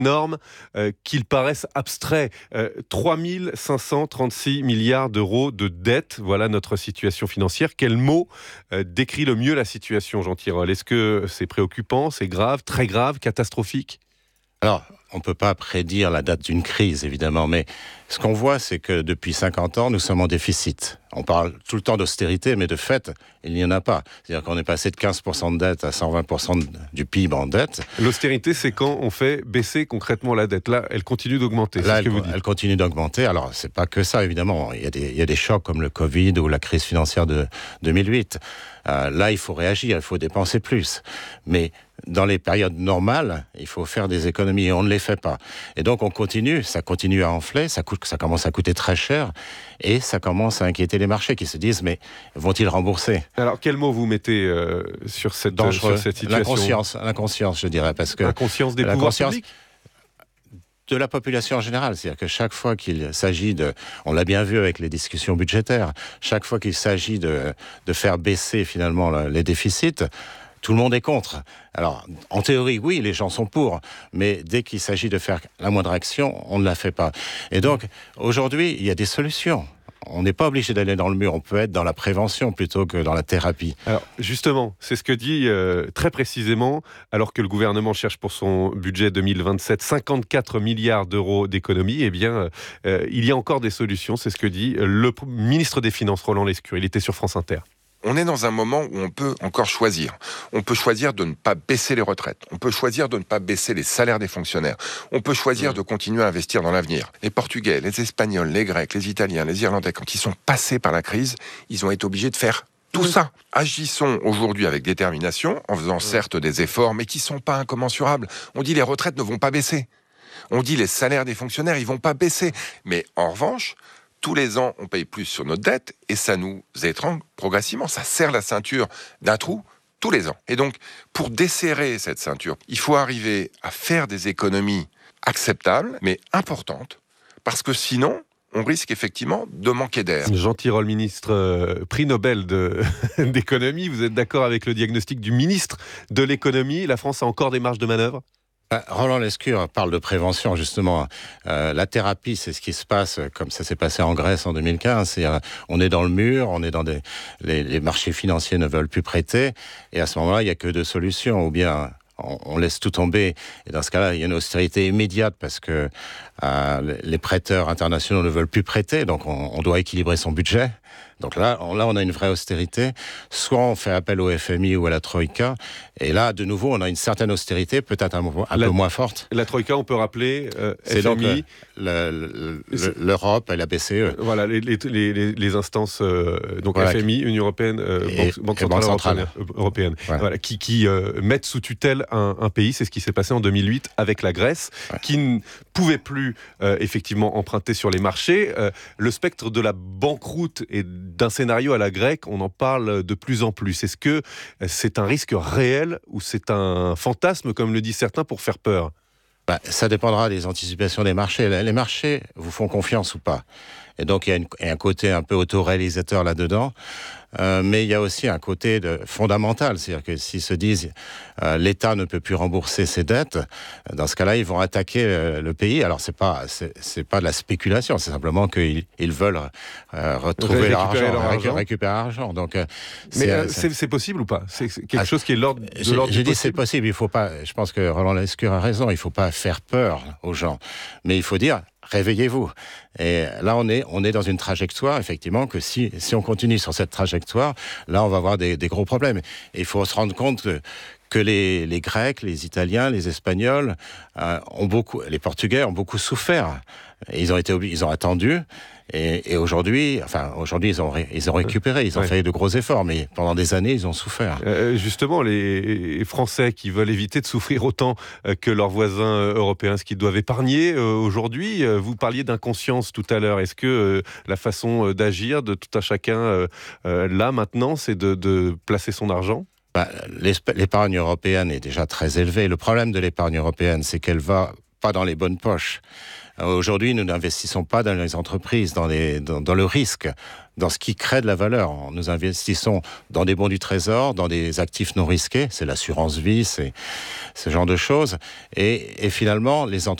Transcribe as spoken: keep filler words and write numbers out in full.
normes euh, qu'ils paraissent abstraits. Euh, trois mille cinq cent trente-six milliards d'euros de dette, voilà notre situation financière. Quel mot euh, décrit le mieux la situation, Jean Tirole? Est-ce que c'est préoccupant, c'est grave, très grave, catastrophique? Alors, on ne peut pas prédire la date d'une crise, évidemment, mais ce qu'on voit, c'est que depuis cinquante ans, nous sommes en déficit. On parle tout le temps d'austérité, mais de fait, il n'y en a pas. C'est-à-dire qu'on est passé de quinze pour cent de dette à cent vingt pour cent du P I B en dette. L'austérité, c'est quand on fait baisser concrètement la dette. Là, elle continue d'augmenter, Là, c'est ce que elle, vous dites. elle continue d'augmenter. Alors, c'est pas que ça, évidemment. Il y a des, il y a des chocs comme le Covid ou la crise financière de deux mille huit. Euh, là, il faut réagir, il faut dépenser plus. Mais dans les périodes normales, il faut faire des économies et on ne les fait pas. Et donc, on continue, ça continue à enfler, ça, coûte, ça commence à coûter très cher et ça commence à inquiéter les marchés qui se disent, mais vont-ils rembourser? Alors, quel mot vous mettez euh, sur, cette, Dangereux. sur cette situation? L'inconscience, l'inconscience, je dirais, parce que... L'inconscience des pouvoirs publics? De la population en général, c'est-à-dire que chaque fois qu'il s'agit de, on l'a bien vu avec les discussions budgétaires, chaque fois qu'il s'agit de, de faire baisser finalement les déficits, tout le monde est contre. Alors, en théorie, oui, les gens sont pour, mais dès qu'il s'agit de faire la moindre action, on ne la fait pas. Et donc, aujourd'hui, il y a des solutions. On n'est pas obligé d'aller dans le mur, on peut être dans la prévention plutôt que dans la thérapie. Alors justement, c'est ce que dit euh, très précisément, alors que le gouvernement cherche pour son budget deux mille vingt-sept cinquante-quatre milliards d'euros d'économies, eh bien euh, il y a encore des solutions, c'est ce que dit le ministre des Finances, Roland Lescure. Il était sur France Inter. On est dans un moment où on peut encore choisir. On peut choisir de ne pas baisser les retraites. On peut choisir de ne pas baisser les salaires des fonctionnaires. On peut choisir mmh. de continuer à investir dans l'avenir. Les Portugais, les Espagnols, les Grecs, les Italiens, les Irlandais, quand ils sont passés par la crise, ils ont été obligés de faire tout mmh. ça. Agissons aujourd'hui avec détermination, en faisant mmh. certes des efforts, mais qui ne sont pas incommensurables. On dit les retraites ne vont pas baisser. On dit les salaires des fonctionnaires, ils ne vont pas baisser. Mais en revanche, tous les ans, on paye plus sur notre dette et ça nous étrangle progressivement. Ça serre la ceinture d'un trou tous les ans. Et donc, pour desserrer cette ceinture, il faut arriver à faire des économies acceptables, mais importantes, parce que sinon, on risque effectivement de manquer d'air. Jean Tirole, ministre euh, prix Nobel de, d'économie, vous êtes d'accord avec le diagnostic du ministre de l'économie? La France a encore des marges de manœuvre? Roland Lescure parle de prévention, justement. Euh, la thérapie, c'est ce qui se passe, comme ça s'est passé en Grèce en deux mille quinze. C'est, euh, on est dans le mur, on est dans des... Les, les marchés financiers ne veulent plus prêter. Et à ce moment-là, il n'y a que deux solutions. Ou bien on, on laisse tout tomber. Et dans ce cas-là, il y a une austérité immédiate parce que euh, les prêteurs internationaux ne veulent plus prêter. Donc on, on doit équilibrer son budget. Donc là on, là, on a une vraie austérité. Soit on fait appel au F M I ou à la Troïka. Et là, de nouveau, on a une certaine austérité, peut-être un, un la, peu moins forte. La Troïka, on peut rappeler euh, c'est F M I. Donc, euh, le, le, l'Europe et la B C E. Voilà, les, les, les, les instances, euh, donc voilà, F M I, Union Européenne, euh, et, Banque, Banque et Centrale, Centrale Européenne, européenne ouais. voilà, qui, qui euh, mettent sous tutelle un, un pays. C'est ce qui s'est passé en deux mille huit avec la Grèce, ouais. qui ne pouvait plus euh, effectivement emprunter sur les marchés. Euh, le spectre de la banqueroute et d'un scénario à la grecque, on en parle de plus en plus. Est-ce que c'est un risque réel ou c'est un fantasme, comme le disent certains, pour faire peur? Bah, ça dépendra des anticipations des marchés. Les marchés vous font confiance ou pas. Et donc, il y a, une, il y a un côté un peu autoréalisateur là-dedans. Euh, mais il y a aussi un côté de, fondamental. C'est-à-dire que s'ils se disent euh, l'État ne peut plus rembourser ses dettes, dans ce cas-là, ils vont attaquer le, le pays. Alors, c'est pas, c'est, c'est pas de la spéculation. C'est simplement qu'ils ils veulent euh, retrouver leur argent, leur argent. récupérer l'argent. Donc, euh, mais c'est, euh, c'est, c'est possible ou pas? C'est quelque ah, chose qui est l'ordre, de j'ai, l'ordre j'ai du dit c'est possible. Il faut pas. Je pense que Roland Lescure a raison. Il faut pas faire peur aux gens, mais il faut dire réveillez-vous. Et là, on est, on est dans une trajectoire, effectivement, que si, si on continue sur cette trajectoire, là, on va avoir des, des gros problèmes. Et il faut se rendre compte que, que les, les Grecs, les Italiens, les Espagnols, euh, ont beaucoup, les Portugais ont beaucoup souffert. Et ils ont été obligés, ils ont attendu. Et, et aujourd'hui, enfin, aujourd'hui, ils ont, ré, ils ont récupéré, ils ont ouais. fait de gros efforts, mais pendant des années, ils ont souffert. Euh, justement, les Français qui veulent éviter de souffrir autant que leurs voisins européens, ce qu'ils doivent épargner euh, aujourd'hui. Vous parliez d'inconscience tout à l'heure. Est-ce que euh, la façon d'agir de tout un chacun euh, euh, là maintenant, c'est de, de placer son argent? Bah, l'épargne européenne est déjà très élevée. Le problème de l'épargne européenne, c'est qu'elle va pas dans les bonnes poches. Aujourd'hui, nous n'investissons pas dans les entreprises, dans, les, dans, dans le risque, dans ce qui crée de la valeur. Nous investissons dans des bons du trésor, dans des actifs non risqués, c'est l'assurance vie, c'est ce genre de choses. Et, et finalement, les entreprises